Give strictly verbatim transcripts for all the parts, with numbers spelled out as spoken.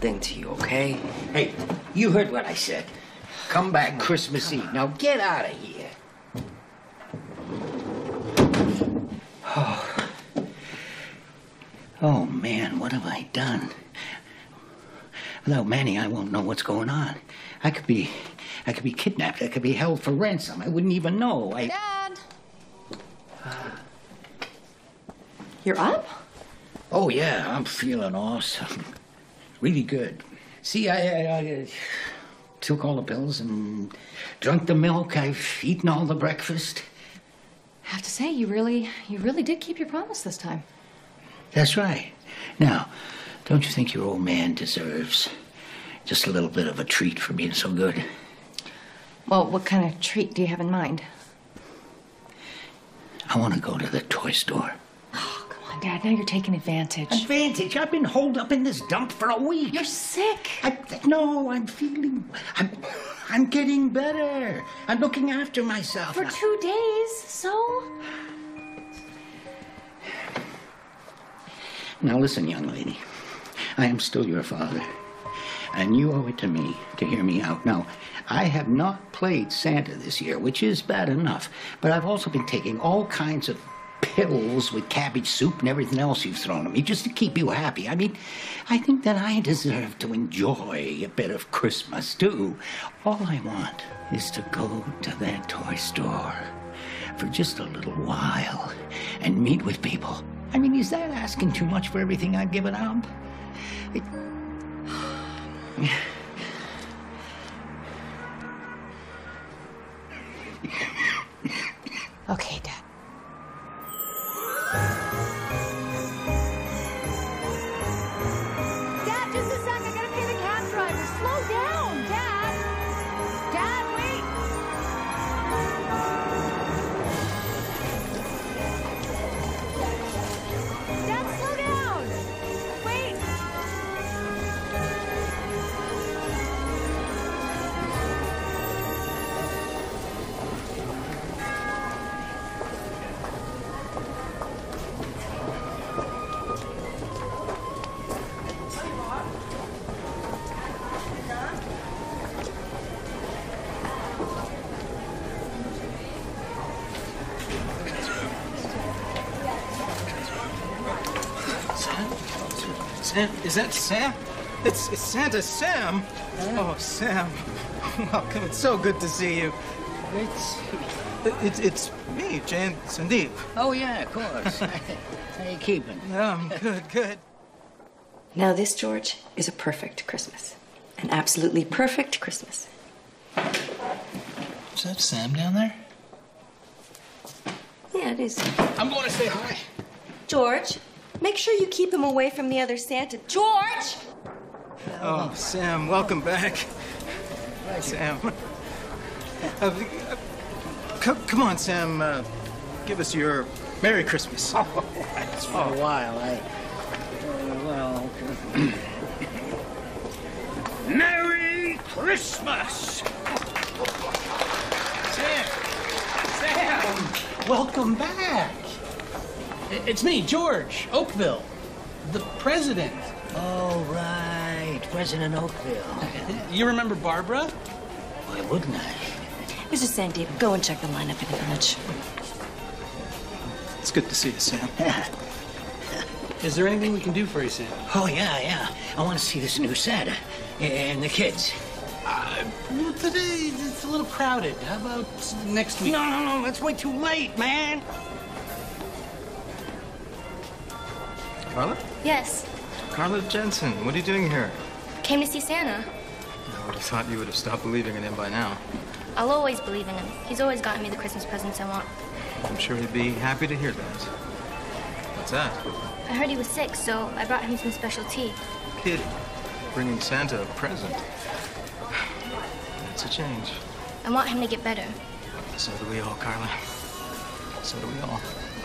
thing to you, okay? Hey, you heard what I said. Come back Christmas Eve. Now get out of here. Oh. Oh, man, what have I done? Without Manny, I won't know what's going on. I could be... I could be kidnapped. I could be held for ransom. I wouldn't even know. I... Dad! You're up? Oh, yeah, I'm feeling awesome. Really good. See, I, I, I took all the pills and drunk the milk. I've eaten all the breakfast. I have to say, you really, you really did keep your promise this time. That's right. Now, don't you think your old man deserves just a little bit of a treat for being so good? Well, what kind of treat do you have in mind? I want to go to the toy store. Oh, come on, Dad. Now you're taking advantage. Advantage? I've been holed up in this dump for a week. You're sick. I, no, I'm feeling... I'm, I'm getting better. I'm looking after myself. For now. two days, so? Now listen, young lady. I am still your father. And you owe it to me to hear me out. Now, I have not played Santa this year, which is bad enough. But I've also been taking all kinds of pills with cabbage soup and everything else you've thrown at me just to keep you happy. I mean, I think that I deserve to enjoy a bit of Christmas, too. All I want is to go to that toy store for just a little while and meet with people. I mean, is that asking too much for everything I've given up? It... Okay, Dad. Dad, just a sec. I gotta pay the cab driver. Slow down, Dad. Dad, wait. Dad, slow down. Wait. Sam, is that Sam? It's, it's Santa Sam. Oh, Sam. Welcome. It's so good to see you. It's... It's, it's me, Jane Sandeep. Oh, yeah, of course. How you keeping? Um, good, good. Now this, George, is a perfect Christmas. An absolutely perfect Christmas. Is that Sam down there? Yeah, it is. I'm going to say hi. George, make sure you keep him away from the other Santa. George! Oh, Sam, welcome back. Sam. Uh, uh, c- come on, Sam. Uh, give us your Merry Christmas. Oh, that's for a while. I... Uh, well... Merry Christmas! Sam! Sam! Welcome back. It's me, George Oakville, the president. Oh, right. President Oakville. You remember Barbara? Why wouldn't I? Missus Sandeep, go and check the lineup in the village. It's good to see you, Sam. Is there anything we can do for you, Sam? Oh, yeah, yeah. I want to see this new Santa and the kids. Uh, well, today it's a little crowded. How about next week? No, no, no. That's way too late, man. Carla? Yes. Carla Jensen, what are you doing here? Came to see Santa. I would have thought you would have stopped believing in him by now. I'll always believe in him. He's always gotten me the Christmas presents I want. I'm sure he'd be happy to hear that. What's that? I heard he was sick, so I brought him some special tea. Kid, bringing Santa a present. That's a change. I want him to get better. So do we all, Carla. So do we all.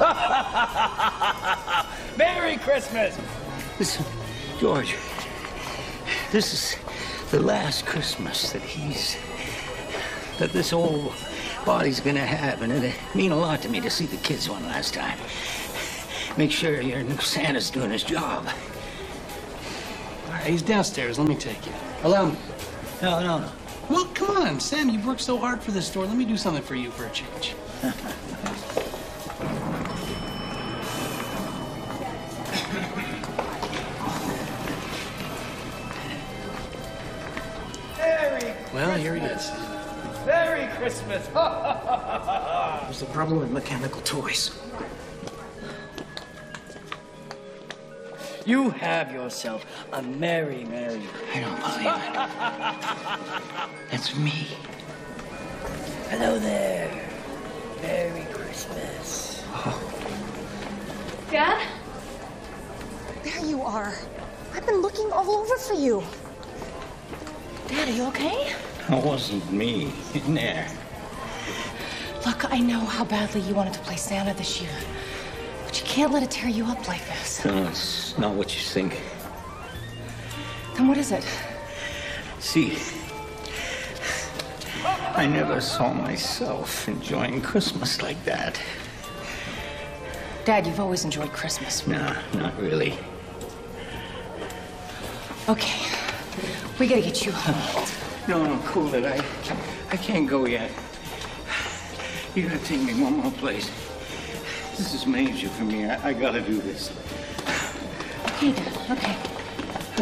Merry Christmas! Listen, George, this is the last Christmas that he's... that this old body's gonna have, and it'd mean a lot to me to see the kids one last time. Make sure your new Santa's doing his job. All right, he's downstairs. Let me take you. Allow me. No, no, no. Well, come on, Sam. You've worked so hard for this store. Let me do something for you for a change. Well, here he is. Merry Christmas! What's the problem with mechanical toys? You have yourself a merry, merry. I don't believe it. That's me. Hello there. Merry Christmas. Dad? There you are. I've been looking all over for you. Dad, are you okay? It wasn't me in there. Look, I know how badly you wanted to play Santa this year, but you can't let it tear you up like this. No, it's not what you think. Then what is it? See, I never saw myself enjoying Christmas like that. Dad, you've always enjoyed Christmas. Nah, not really. Okay, we gotta get you home. No, no, cool it. I, I can't go yet. You gotta take me one more place. This is major for me. I, I gotta do this. Okay, Dad, okay.